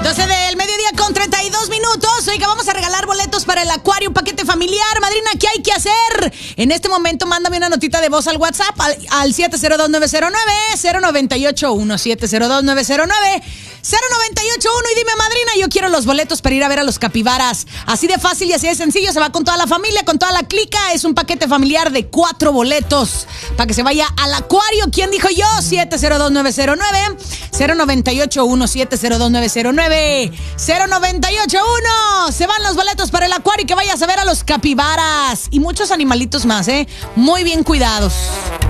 12 del mediodía con 32 minutos. Oiga, vamos a regalar boletos para el acuario, un paquete familiar. Madrina, ¿qué hay que hacer? En este momento, mándame una notita de voz al WhatsApp al 702-909-0981. 702-909-0981. Y dime, madrina, yo quiero los boletos para ir a ver a los capibaras. Así de fácil y así de sencillo. Se va con toda la familia, con toda la clica. Es un paquete familiar de 4 boletos para que se vaya al acuario. ¿Quién dijo yo? 702-909-0981. 702-909-0981. Se van los boletos para el acuario y que vayas a ver a los capibaras y muchos animalitos más, muy bien cuidados.